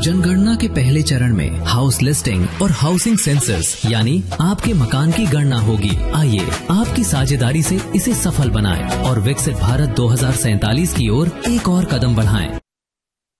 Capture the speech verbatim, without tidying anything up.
जनगणना के पहले चरण में हाउस लिस्टिंग और हाउसिंग सेंसस यानी आपके मकान की गणना होगी। आइए आपकी साझेदारी से इसे सफल बनाएं और विकसित भारत दो हज़ार सैंतालीस की ओर एक और कदम बढ़ाएं।